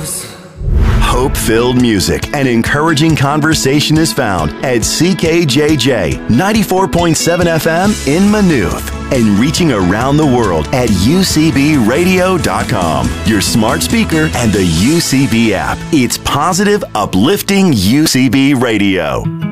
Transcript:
yours. Hope-filled music and encouraging conversation is found at CKJJ 94.7 FM in Maynooth and reaching around the world at UCBradio.com, your smart speaker and the UCB app. It's positive, uplifting UCB Radio.